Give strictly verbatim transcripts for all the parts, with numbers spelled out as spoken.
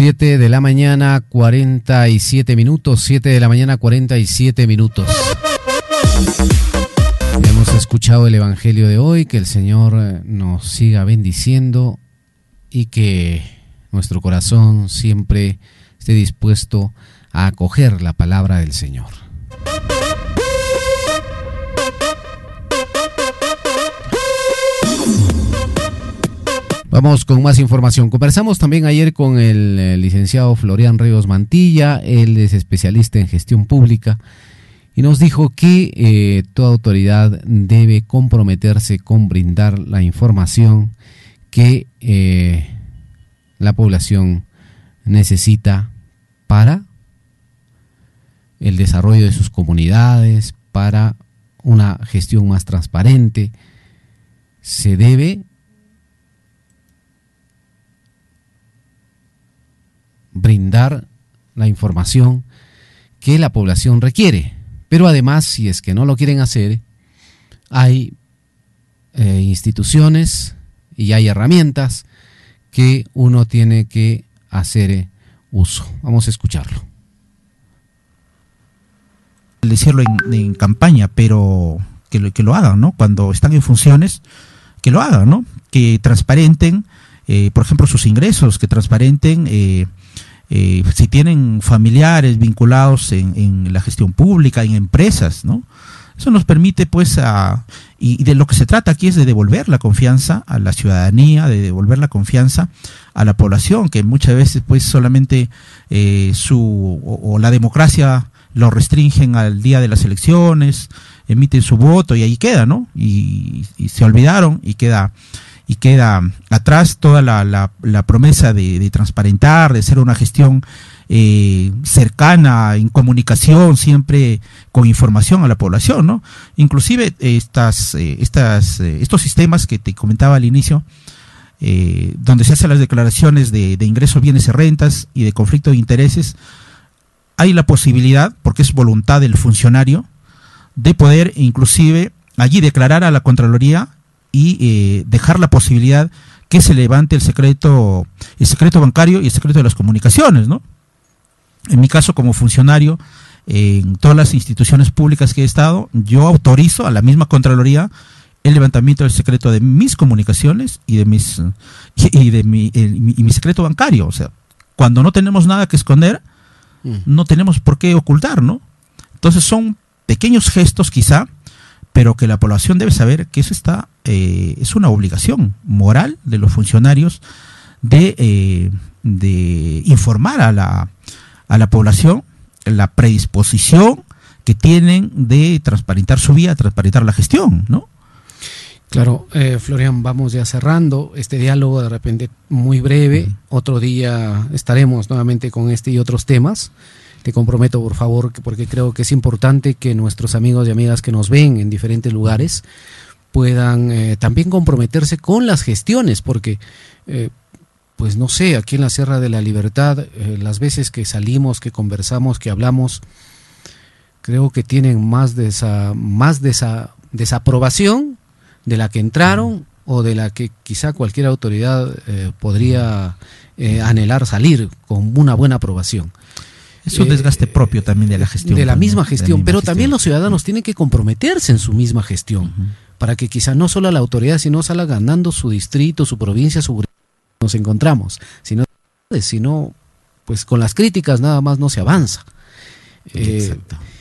siete de la mañana, cuarenta y siete minutos. siete de la mañana, cuarenta y siete minutos. Ya hemos escuchado el evangelio de hoy. Que el Señor nos siga bendiciendo y que nuestro corazón siempre esté dispuesto a acoger la palabra del Señor. Vamos con más información. Conversamos también ayer con el, el licenciado Florian Ríos Mantilla. Él es especialista en gestión pública y nos dijo que eh, toda autoridad debe comprometerse con brindar la información que eh, la población necesita para el desarrollo de sus comunidades, para una gestión más transparente. Se debe brindar la información que la población requiere, pero además, si es que no lo quieren hacer, hay eh, instituciones y hay herramientas que uno tiene que hacer uso. Vamos a escucharlo. Decirlo en, en campaña, pero que lo, que lo hagan, ¿no? Cuando están en funciones, que lo hagan, ¿no? Que transparenten, eh, por ejemplo, sus ingresos, que transparenten eh, eh, si tienen familiares vinculados en, en la gestión pública, en empresas, ¿no? Eso nos permite, pues, a, y, y de lo que se trata aquí es de devolver la confianza a la ciudadanía, de devolver la confianza a la población, que muchas veces, pues, solamente eh, su o, o la democracia lo restringen al día de las elecciones, emiten su voto y ahí queda, ¿no? Y, y se olvidaron y queda y queda atrás toda la, la, la promesa de, de transparentar, de hacer una gestión eh, cercana, en comunicación, siempre con información a la población, ¿no? Inclusive estas, eh, estas, eh, estos sistemas que te comentaba al inicio, eh, donde se hacen las declaraciones de, de ingresos, bienes y rentas y de conflicto de intereses, hay la posibilidad, porque es voluntad del funcionario, de poder inclusive allí declarar a la Contraloría y eh, dejar la posibilidad que se levante el secreto, el secreto bancario y el secreto de las comunicaciones, ¿no? En mi caso, como funcionario, eh, en todas las instituciones públicas que he estado, yo autorizo a la misma Contraloría el levantamiento del secreto de mis comunicaciones y de mis y, y de mi, el, mi, y mi secreto bancario. O sea, cuando no tenemos nada que esconder, no tenemos por qué ocultar, ¿no? Entonces son pequeños gestos quizá, pero que la población debe saber que eso está eh, es una obligación moral de los funcionarios de, eh, de informar a la, a la población la predisposición que tienen de transparentar su vida, transparentar la gestión, ¿no? Claro, eh, Florian, vamos ya cerrando este diálogo, de repente muy breve. Uh-huh. Otro día estaremos nuevamente con este y otros temas. Te comprometo, por favor, porque creo que es importante que nuestros amigos y amigas que nos ven en diferentes lugares puedan eh, también comprometerse con las gestiones, porque, eh, pues no sé, aquí en la Sierra de la Libertad, eh, las veces que salimos, que conversamos, que hablamos, creo que tienen más de esa, más de esa desaprobación de la que entraron o de la que quizá cualquier autoridad eh, podría eh, anhelar salir con una buena aprobación. Es un desgaste eh, propio también de la gestión. De la misma gestión, misma pero gestión. También los ciudadanos tienen que comprometerse en su misma gestión, uh-huh. para que quizá no solo la autoridad, sino salga ganando su distrito, su provincia, su nos encontramos, sino, sino pues con las críticas nada más no se avanza. Exacto. Eh,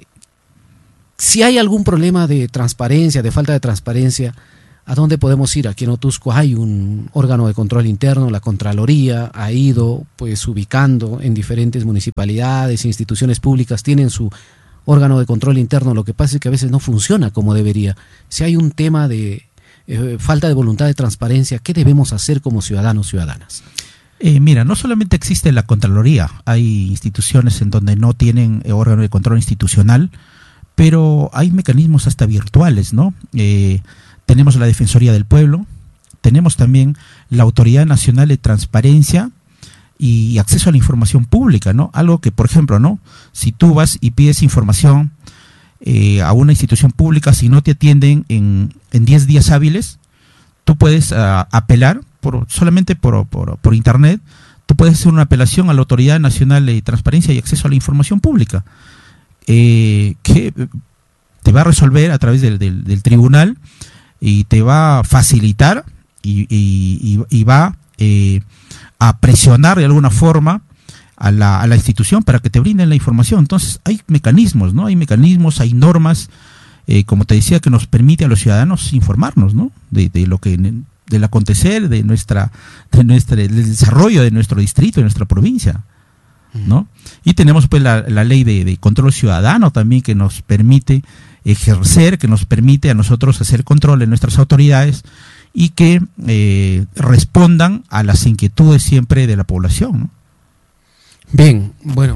Si hay algún problema de transparencia, de falta de transparencia, ¿a dónde podemos ir? Aquí en Otusco hay un órgano de control interno, la Contraloría ha ido pues ubicando en diferentes municipalidades, instituciones públicas, tienen su órgano de control interno. Lo que pasa es que a veces no funciona como debería. Si hay un tema de eh, falta de voluntad de transparencia, ¿qué debemos hacer como ciudadanos, ciudadanas? Eh, mira, no solamente existe la Contraloría, hay instituciones en donde no tienen eh, órgano de control institucional, pero hay mecanismos hasta virtuales, ¿no? Eh, tenemos la Defensoría del Pueblo, tenemos también la Autoridad Nacional de Transparencia y Acceso a la Información Pública, ¿no? Algo que, por ejemplo, ¿no? Si tú vas y pides información eh, a una institución pública, si no te atienden en en diez días hábiles, tú puedes uh, apelar por solamente por, por, por internet, tú tú puedes hacer una apelación a la Autoridad Nacional de Transparencia y Acceso a la Información Pública, eh, que te va a resolver a través del, del, del tribunal y te va a facilitar y, y, y va eh, a presionar de alguna forma a la, a la institución para que te brinden la información. Entonces hay mecanismos, ¿no? Hay mecanismos, hay normas, eh, como te decía, que nos permite a los ciudadanos informarnos, ¿no? De, de lo que del acontecer de nuestra de nuestra del desarrollo de nuestro distrito, de nuestra provincia, ¿no? Y tenemos pues la, la ley de, de control ciudadano también, que nos permite ejercer, que nos permite a nosotros hacer control en nuestras autoridades y que eh, respondan a las inquietudes siempre de la población, ¿no? Bien, bueno.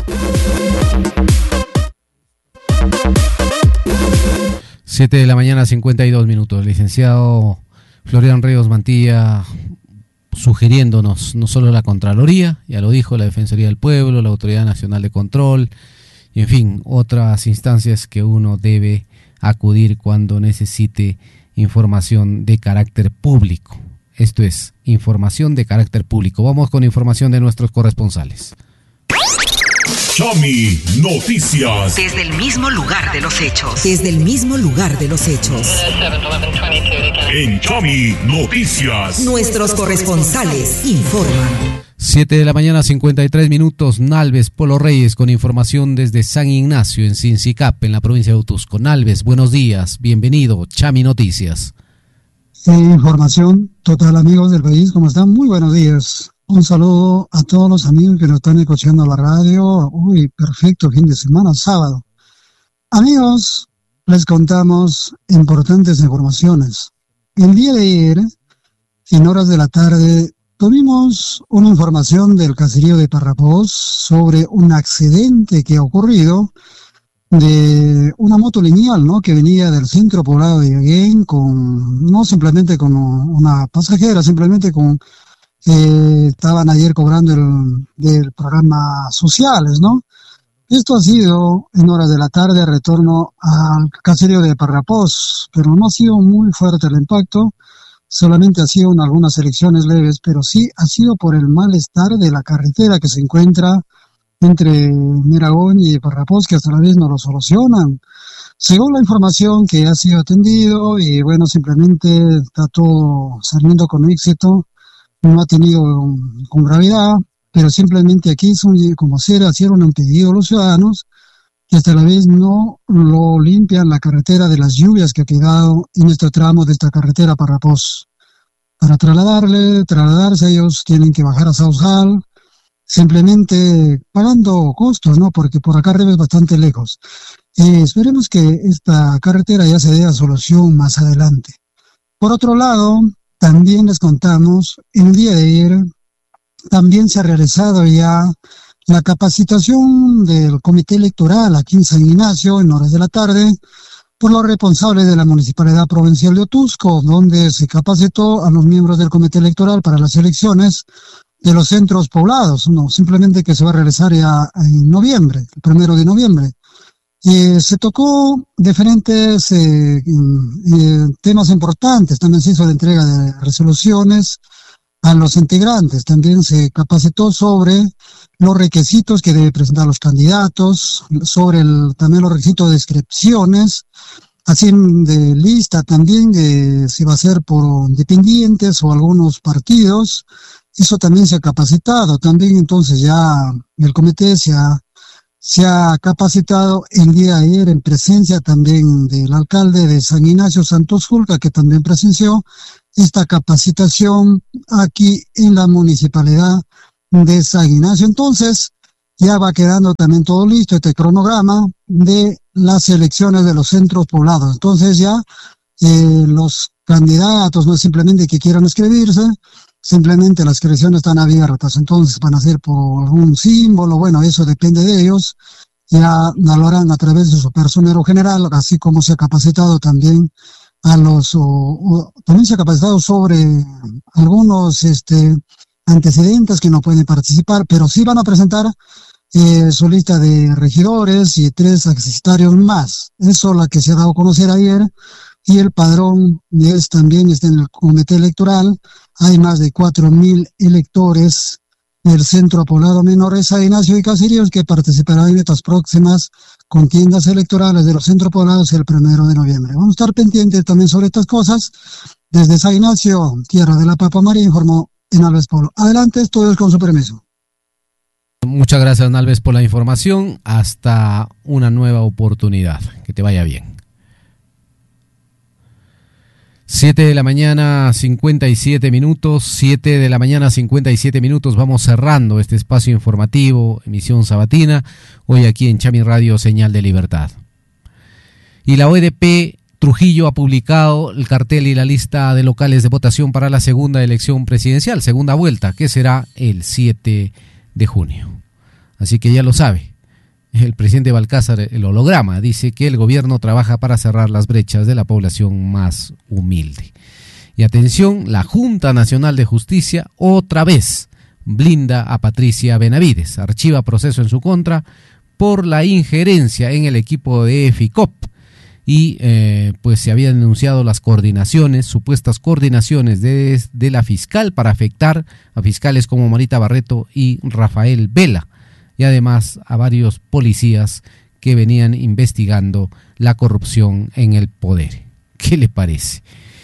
Siete de la mañana, cincuenta y dos minutos. Licenciado Florian Ríos Mantilla, sugiriéndonos no solo la Contraloría, ya lo dijo, la Defensoría del Pueblo, la Autoridad Nacional de Control, y en fin, otras instancias que uno debe acudir cuando necesite información de carácter público. Esto es, información de carácter público. Vamos con información de nuestros corresponsales. Chami Noticias. Desde el mismo lugar de los hechos. Desde el mismo lugar de los hechos. En Chami Noticias. Nuestros corresponsales informan. Siete de la mañana, cincuenta y tres minutos. Nalves Polo Reyes con información desde San Ignacio, en Sincicap, en la provincia de Utusco. Nalves, buenos días. Bienvenido. Chami Noticias. Sí, información total, amigos del país. ¿Cómo están? Muy buenos días. Un saludo a todos los amigos que nos están escuchando a la radio. Uy, perfecto fin de semana, sábado. Amigos, les contamos importantes informaciones. El día de ayer, en horas de la tarde, tuvimos una información del caserío de Parrapós sobre un accidente que ha ocurrido de una moto lineal, ¿no? Que venía del centro poblado de Yaguén con, no simplemente con una pasajera, simplemente con Eh, estaban ayer cobrando el, del programa sociales, ¿no? Esto ha sido en horas de la tarde, retorno al caserío de Parrapós, pero no ha sido muy fuerte el impacto, solamente ha sido en algunas elecciones leves, pero sí ha sido por el malestar de la carretera que se encuentra entre Miragón y Parrapós, que hasta la vez no lo solucionan. Según la información que ha sido atendido, y bueno, simplemente está todo saliendo con éxito, no ha tenido con gravedad, pero simplemente aquí son como ser hicieron un pedido a los ciudadanos que hasta la vez no lo limpian la carretera de las lluvias que ha quedado en este tramo de esta carretera Parrapós. Para trasladarle, trasladarse ellos tienen que bajar a Sausal, simplemente pagando costos, ¿no? Porque por acá arriba es bastante lejos. Eh, esperemos que esta carretera ya se dé a solución más adelante. Por otro lado, también les contamos, el día de ayer también se ha realizado ya la capacitación del comité electoral aquí en San Ignacio en horas de la tarde por los responsables de la Municipalidad Provincial de Utusco, donde se capacitó a los miembros del comité electoral para las elecciones de los centros poblados, no, simplemente que se va a realizar ya en noviembre, el primero de noviembre. Eh, se tocó diferentes eh, eh, temas importantes, también se hizo la entrega de resoluciones a los integrantes, también se capacitó sobre los requisitos que deben presentar los candidatos, sobre el, también los requisitos de inscripciones, así de lista también, eh, si va a ser por independientes o algunos partidos, eso también se ha capacitado, también entonces ya el comité se ha Se ha capacitado el día de ayer en presencia también del alcalde de San Ignacio, Santos Julca, que también presenció esta capacitación aquí en la municipalidad de San Ignacio. Entonces, ya va quedando también todo listo este cronograma de las elecciones de los centros poblados. Entonces ya eh, los candidatos no es simplemente que quieran inscribirse, simplemente las inscripciones están abiertas, entonces van a ser por algún símbolo, bueno, eso depende de ellos, ya lo harán a través de su personero general, así como se ha capacitado también a los, o, o, también se ha capacitado sobre algunos este, antecedentes que no pueden participar, pero sí van a presentar eh, su lista de regidores y tres accesitarios más, eso es la que se ha dado a conocer ayer. Y el padrón es también está en el comité electoral. Hay más de cuatro mil electores del Centro Poblado Menores San Ignacio y Caseríos, que participará en estas próximas contiendas electorales de los centros poblados el primero de noviembre. Vamos a estar pendientes también sobre estas cosas. Desde San Ignacio, tierra de la Papa María, informó Enalves Polo. Adelante, estudios con su permiso. Muchas gracias, Enalves, por la información. Hasta una nueva oportunidad. Que te vaya bien. siete de la mañana, cincuenta y siete minutos, siete de la mañana, cincuenta y siete minutos, vamos cerrando este espacio informativo, emisión sabatina, hoy aquí en Chami Radio, Señal de Libertad. Y la O E D P Trujillo ha publicado el cartel y la lista de locales de votación para la segunda elección presidencial, segunda vuelta, que será el siete de junio. Así que ya lo sabe. El presidente Balcázar, el holograma, dice que el gobierno trabaja para cerrar las brechas de la población más humilde. Y atención, la Junta Nacional de Justicia otra vez blinda a Patricia Benavides, archiva proceso en su contra por la injerencia en el equipo de FICOP. Y eh, pues se habían denunciado las coordinaciones, supuestas coordinaciones de, de la fiscal para afectar a fiscales como Marita Barreto y Rafael Vela, y además a varios policías que venían investigando la corrupción en el poder. ¿Qué le parece?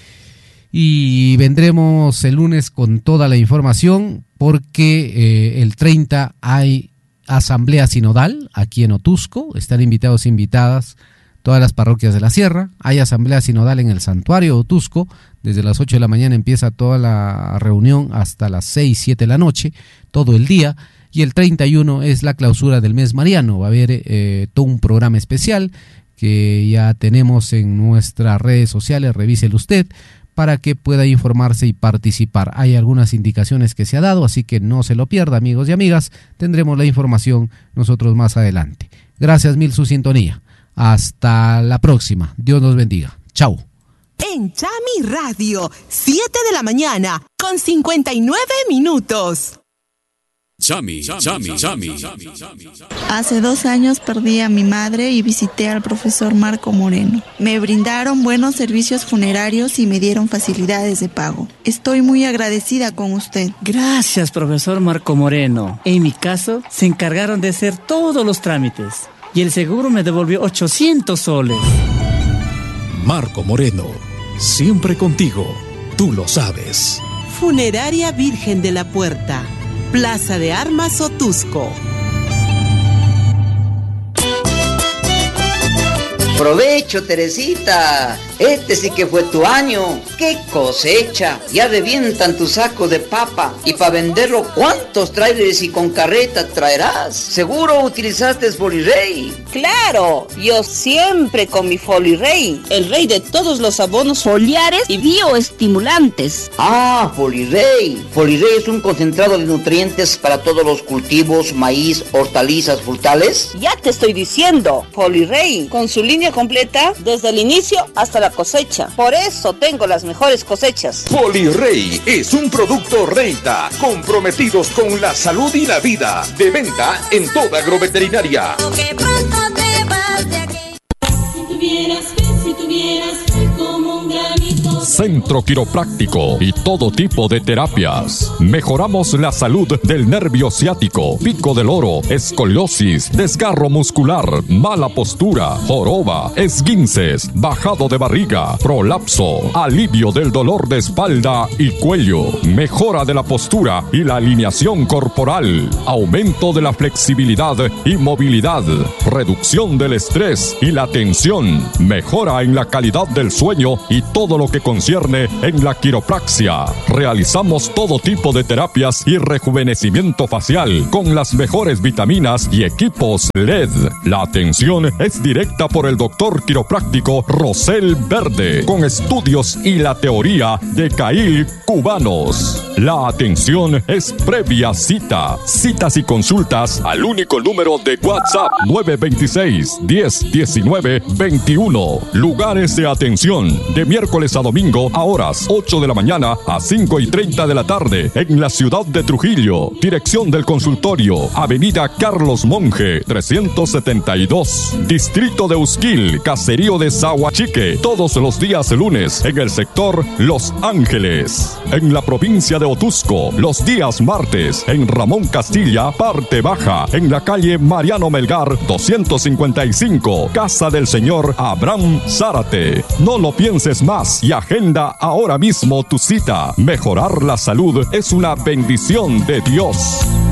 Y vendremos el lunes con toda la información porque eh, el treinta hay asamblea sinodal aquí en Otusco, están invitados e invitadas todas las parroquias de la Sierra, hay asamblea sinodal en el santuario de Otusco, desde las ocho de la mañana empieza toda la reunión hasta las seis, siete de la noche, todo el día. Y el treinta y uno es la clausura del mes mariano. Va a haber eh, todo un programa especial que ya tenemos en nuestras redes sociales. Revíselo usted para que pueda informarse y participar. Hay algunas indicaciones que se ha dado, así que no se lo pierda, amigos y amigas. Tendremos la información nosotros más adelante. Gracias mil su sintonía. Hasta la próxima. Dios nos bendiga. Chau. En Chami Radio, siete de la mañana, con cincuenta y nueve minutos. Chami, Chami, Chami. Hace dos años perdí a mi madre y visité al profesor Marco Moreno. Me brindaron buenos servicios funerarios y me dieron facilidades de pago. Estoy muy agradecida con usted. Gracias, profesor Marco Moreno. En mi caso, se encargaron de hacer todos los trámites y el seguro me devolvió ochocientos soles. Marco Moreno, siempre contigo, tú lo sabes. Funeraria Virgen de la Puerta, Plaza de Armas Otusco. Provecho, Teresita. Este sí que fue tu año. ¡Qué cosecha! Ya revientan tu saco de papa. Y para venderlo, ¿cuántos trailers y con carreta traerás? Seguro utilizaste Folirey. Claro, yo siempre con mi Folirey, el rey de todos los abonos foliares y bioestimulantes. Ah, Folirey. Folirey es un concentrado de nutrientes para todos los cultivos, maíz, hortalizas, frutales. Ya te estoy diciendo, Folirey, con su línea completa desde el inicio hasta la cosecha. Por eso tengo las mejores cosechas. Folirey es un producto Reita, comprometidos con la salud y la vida. De venta en toda agroveterinaria. Que pronto te vas de aquí. Si tuvieras fe, si tuvieras fe como un granito. Centro Quiropráctico y todo tipo de terapias. Mejoramos la salud del nervio ciático, pico del oro, escoliosis, desgarro muscular, mala postura, joroba, esguinces, bajado de barriga, prolapso, alivio del dolor de espalda y cuello, mejora de la postura y la alineación corporal, aumento de la flexibilidad y movilidad, reducción del estrés y la tensión, mejora en la calidad del sueño y todo lo que concierne en la quiropraxia. Realizamos todo tipo de terapias y rejuvenecimiento facial con las mejores vitaminas y equipos L E D. La atención es directa por el doctor quiropráctico Rosel Verde, con estudios y la teoría de Cail cubanos. La atención es previa cita. Citas y consultas al único número de WhatsApp nueve dos seis, diez, diecinueve, veintiuno. Lugares de atención de miércoles a domingo domingo a horas ocho de la mañana a cinco y treinta de la tarde en la ciudad de Trujillo. Dirección del consultorio, Avenida Carlos Monge, trescientos setenta y dos. Distrito de Usquil, Caserío de Zahuachique, todos los días lunes en el sector Los Ángeles. En la provincia de Otusco, los días martes en Ramón Castilla, parte baja, en la calle Mariano Melgar, doscientos cincuenta y cinco, Casa del Señor Abraham Zárate. No lo pienses más y agenda ahora mismo tu cita. Mejorar la salud es una bendición de Dios.